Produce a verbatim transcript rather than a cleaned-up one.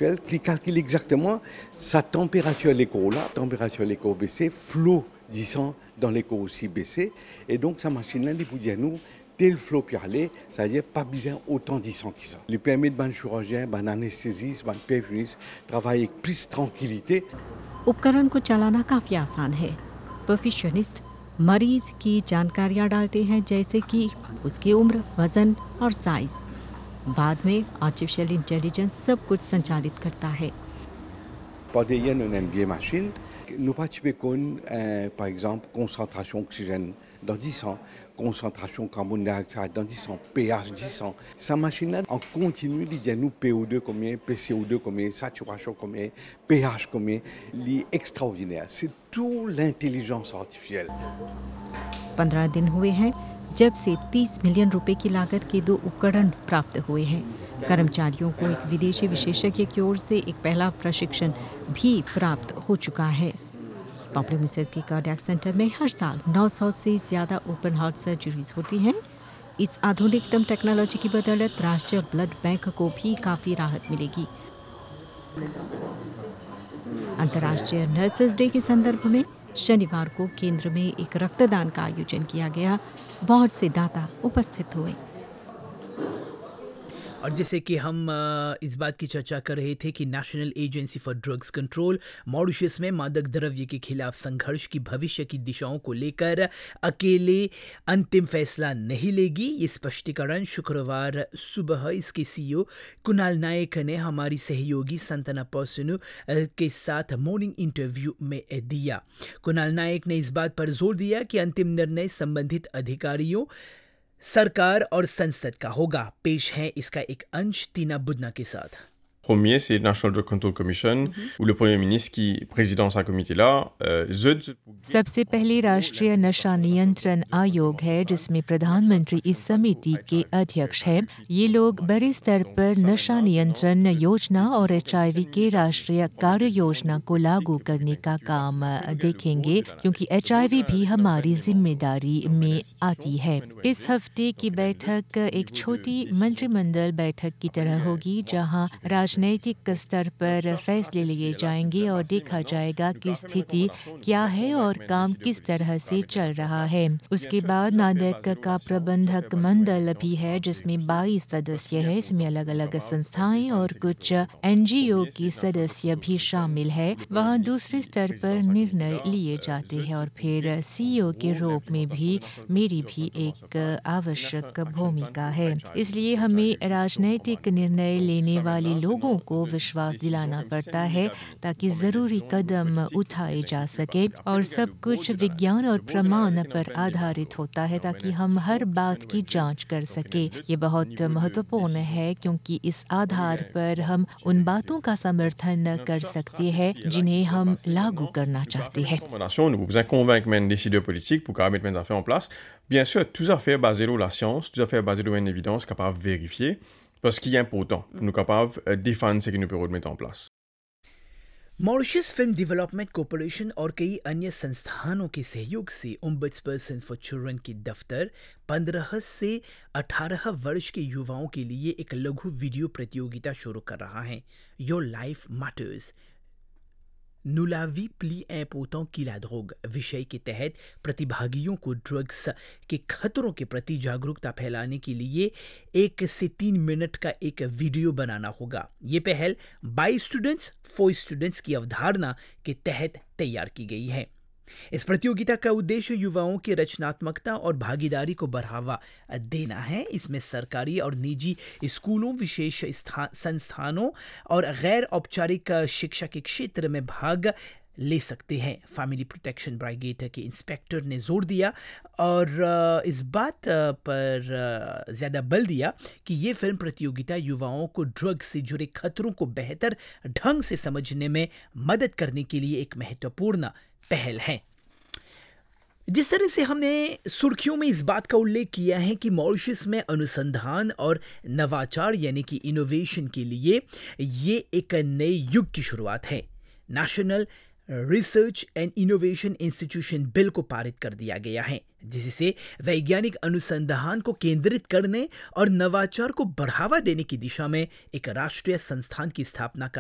artificielle qui calcule exactement sa température à l'écho là, température à l'écho baissée, flot disant dans l'écho aussi baissé. Et donc, sa machine-là, elle peut dire nous, tel flot puis aller, c'est-à-dire pas besoin autant disant que ça. Il permet de ban chirurgien, ban anesthésiste, ban perfusiste, travailler avec plus tranquillité. उपकरण को चलाना काफ़ी आसान है। Perfectionist मरीज की जानकारियां डालते हैं जैसे कि उसकी उम्र, वजन और साइज। बाद में आर्टिफिशियल इंटेलिजेंस सब कुछ संचालित करता है। Par derrière, nous avons une vieille machine. Nous participons, euh, par exemple, concentration d'oxygène dans dix ans, concentration de carbone dioxyde dans dix ans, pH dix ans. Sa machine-là, en continu, il dit nous P O deux combien, P C O deux combien, saturation combien, pH combien. C'est extraordinaire. C'est toute l'intelligence artificielle. पंद्रह दिन हुए हैं जब से तीस million रुपए की लागत के दो उपकरण प्राप्त हुए हैं। कर्मचारियों को एक विदेशी विशेषज्ञ की ओर से एक पहला प्रशिक्षण भी प्राप्त हो चुका है। पॉम्प्लीमुसेस के कार्डियक सेंटर में हर साल नौ सौ से ज़्यादा ओपन हार्ट सर्जरीज होती हैं। इस आधुनिकतम टेक्नोलॉजी की बदौलत राष्ट्रीय ब्लड बैंक को भी काफ़ी राहत मिलेगी। अंतर्राष्ट्रीय नर्सेस डे के संदर्भ में शनिवार को केंद्र में एक रक्तदान का आयोजन किया गया। बहुत से दाता उपस्थित हुए। और जैसे कि हम इस बात की चर्चा कर रहे थे कि national agency for drugs control Mauritius में मादक द्रव्य के खिलाफ संघर्ष की भविष्य की दिशाओं को लेकर अकेले अंतिम फैसला नहीं लेगी। ये स्पष्टीकरण शुक्रवार सुबह इसके सीईओ कुणाल नायक ने हमारी सहयोगी संतना पर्सनू के साथ मॉर्निंग इंटरव्यू में दिया। कुणाल नायक ने इस बात पर जोर दिया कि अंतिम निर्णय संबंधित अधिकारियों, सरकार और संसद का होगा। पेश है इसका एक अंश टीना बुदना के साथ। Premier, c'est National Drug Control Commission, où le Premier ministre qui président sa comité-là, euh, सबसे पहले राष्ट्रीय नशा नियंत्रण आयोग है जिसमें प्रधानमंत्री इस समिति के अध्यक्ष हैं। ये लोग बड़े स्तर पर नशा नियंत्रण योजना और एचआईवी के राष्ट्रीय कार्य योजना को लागू करने का काम देखेंगे, क्योंकि एचआईवी भी हमारी जिम्मेदारी में आती है। इस हफ्ते की बैठक एक छोटी मंत्रिमंडल बैठक की तरह होगी, जहां राजनीतिक स्तर पर फैसले लिए जाएंगे और देखा जाएगा कि स्थिति क्या है और काम किस तरह से चल रहा है। उसके बाद नादक का प्रबंधक मंडल भी है जिसमें बाईस सदस्य है। इसमें अलग अलग संस्थाएं और कुछ एनजीओ की सदस्य भी शामिल है। वहाँ दूसरे स्तर पर निर्णय लिए जाते हैं और फिर सीईओ के रूप में भी मेरी भी एक आवश्यक भूमिका है। इसलिए हमें राजनीतिक निर्णय लेने वाले लोगों को विश्वास दिलाना पड़ता है ताकि जरूरी कदम उठाए जा सके, और सब कुछ विज्ञान और प्रमाण पर आधारित होता है ताकि हम हर बात की जांच कर सके। ये बहुत महत्वपूर्ण है क्योंकि इस आधार पर हम उन बातों का समर्थन कर सकते हैं जिन्हें हम लागू करना चाहते हैं। Nous avons besoin de convaincre les décideurs politiques pour mettre des affaires en place. Bien sûr, toutes affaires basées sur la science, toutes affaires basées sur une évidence capable de vérifier, parce qu'il est important pour nous capables de défendre ce que nous pouvons mettre en place. Mauritius film development corporation और कई अन्य संस्थानों के सहयोग से ombudsperson for children की दफ्तर पंद्रह से अठारह वर्ष के युवाओं के लिए एक लघु वीडियो प्रतियोगिता शुरू कर रहा है। Your life matters नुलावी plea important की la drogue विषय के तहत प्रतिभागियों को ड्रग्स के खतरों के प्रति जागरूकता फैलाने के लिए एक से तीन मिनट का एक वीडियो बनाना होगा। ये पहल बाय स्टूडेंट्स फॉर स्टूडेंट्स की अवधारणा के तहत तैयार की गई है। इस प्रतियोगिता का उद्देश्य युवाओं की रचनात्मकता और भागीदारी को बढ़ावा देना है। इसमें सरकारी और निजी स्कूलों, विशेष संस्थानों और गैर औपचारिक शिक्षा के क्षेत्र में भाग ले सकते हैं। फैमिली प्रोटेक्शन ब्रिगेड के इंस्पेक्टर ने जोर दिया और इस बात पर ज़्यादा बल दिया कि ये फिल्म प्रतियोगिता युवाओं को ड्रग्स से जुड़े खतरों को बेहतर ढंग से समझने में मदद करने के लिए एक महत्वपूर्ण पहल है। जिस तरह से हमने सुर्खियों में इस बात का उल्लेख किया है कि मॉरिशस में अनुसंधान और नवाचार यानी कि इनोवेशन के लिए ये एक नए युग की शुरुआत है। National research and innovation institution bill को पारित कर दिया गया है, जिससे वैज्ञानिक अनुसंधान को केंद्रित करने और नवाचार को बढ़ावा देने की दिशा में एक राष्ट्रीय संस्थान की स्थापना का